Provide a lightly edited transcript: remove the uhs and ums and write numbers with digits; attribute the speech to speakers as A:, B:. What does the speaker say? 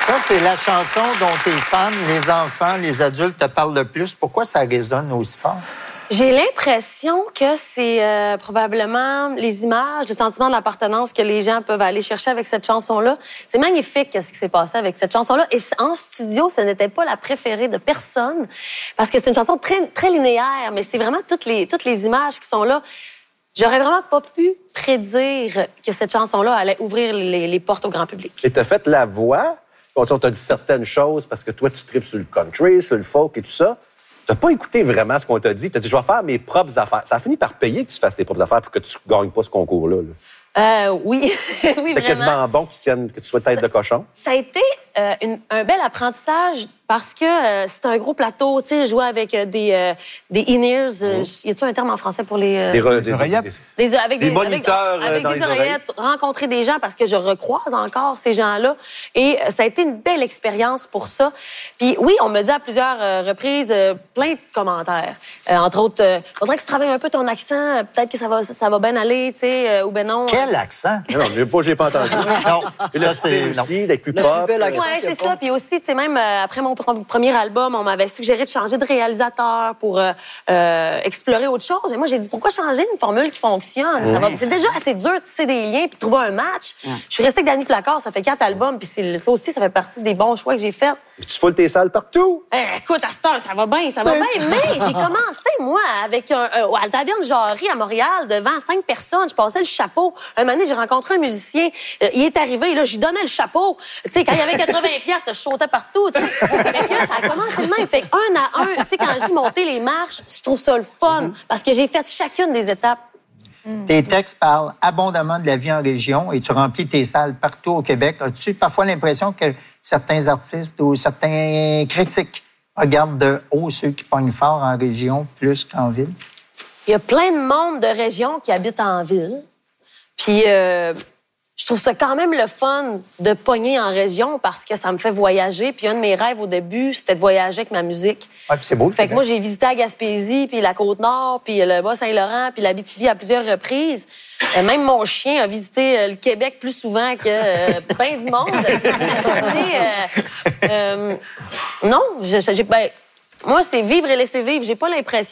A: Ça, c'est la chanson dont tes fans, les enfants, les adultes te parlent le plus. Pourquoi ça résonne aussi fort?
B: J'ai l'impression que c'est probablement les images, le sentiment d'appartenance que les gens peuvent aller chercher avec cette chanson-là. C'est magnifique ce qui s'est passé avec cette chanson-là. Et en studio, ce n'était pas la préférée de personne parce que c'est une chanson très, très linéaire, mais c'est vraiment toutes les images qui sont là. J'aurais vraiment pas pu prédire que cette chanson-là allait ouvrir les portes au grand public.
C: Et t'as fait la voix. On t'a dit certaines choses parce que toi, tu tripes sur le country, sur le folk et tout ça. T'as pas écouté vraiment ce qu'on t'a dit. T'as dit, je vais faire mes propres affaires. Ça a fini par payer que tu fasses tes propres affaires pour que tu gagnes pas ce concours-là.
B: Oui, oui, vraiment.
C: C'était quasiment bon que tu sois tête de cochon.
B: Ça a été un bel apprentissage parce que c'est un gros plateau. Tu sais, jouer avec des in-ears. Y a-t-il un terme en français pour les...
C: Des oreillettes?
B: Avec
C: des moniteurs
B: avec
C: dans
B: des
C: les
B: oreillettes. Rencontrer des gens parce que je recroise encore ces gens-là. Et ça a été une belle expérience pour ça. Puis oui, on me dit à plusieurs reprises plein de commentaires. Entre autres, faudrait que tu travailles un peu ton accent. Peut-être que ça va bien aller, tu sais, ou ben non.
A: Quel accent?
C: Non, j'ai pas entendu.
A: Non,
C: Et là, c'est aussi d'être plus pop.
B: Oui, c'est ça. Puis aussi, tu sais, même après mon premier album, on m'avait suggéré de changer de réalisateur pour explorer autre chose. Mais moi, j'ai dit, pourquoi changer une formule qui fonctionne? C'est déjà assez dur de tisser des liens puis de trouver un match. Je suis restée avec Danny Placard, ça fait 4 albums, puis ça aussi, ça fait partie des bons choix que j'ai faits.
C: Tu foules tes salles partout.
B: Écoute, à cette heure, ça va bien. Mais j'ai commencé, moi, avec à la Taverne Jarry à Montréal, devant 5 personnes. Je passais le chapeau. Un moment donné, j'ai rencontré un musicien. Il est arrivé, là, j'y donnais le chapeau. Tu sais, quand il y avait 80 pièces, je sautais partout, tu sais. Fait que ça a commencé de même. Fait un à un, tu sais, quand je dis monter les marches, je trouve ça le fun. Parce que j'ai fait chacune des étapes.
A: Tes textes parlent abondamment de la vie en région et tu remplis tes salles partout au Québec. As-tu parfois l'impression que certains artistes ou certains critiques regardent de haut ceux qui pognent fort en région plus qu'en ville?
B: Il y a plein de monde de régions qui habitent en ville. Puis je trouve ça quand même le fun de pogner en région parce que ça me fait voyager. Puis un de mes rêves au début, c'était de voyager avec ma musique.
A: Ouais, puis c'est beau.
B: Fait que moi, j'ai visité la Gaspésie, puis la Côte-Nord, puis le Bas-Saint-Laurent, puis l'Abitibi à plusieurs reprises. Même mon chien a visité le Québec plus souvent que plein du monde. Mais non, moi, c'est vivre et laisser vivre. J'ai pas l'impression